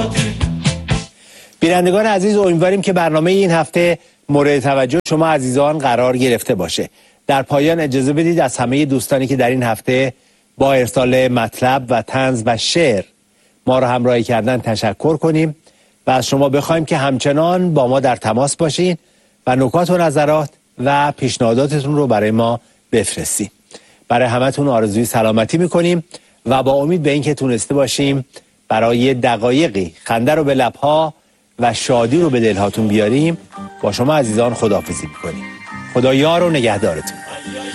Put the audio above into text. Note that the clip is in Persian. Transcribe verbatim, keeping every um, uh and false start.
بینندگان عزیز، امیدواریم که برنامه این هفته مورد توجه شما عزیزان قرار گرفته باشه. در پایان اجازه بدید از همه دوستانی که در این هفته با ارسال مطلب و طنز و شعر ما را همراهی کردن تشکر کنیم و از شما بخوایم که همچنان با ما در تماس باشین و نکات و نظرات و پیشنهاداتتون رو برای ما بفرستین. برای همتون آرزوی سلامتی میکنیم و با امید به اینکه تونسته باشیم برای دقایقی خنده رو به لبها و شادی رو به دلهاتون بیاریم با شما عزیزان خداحافظی میکنیم. خدا یار و نگهدارتون.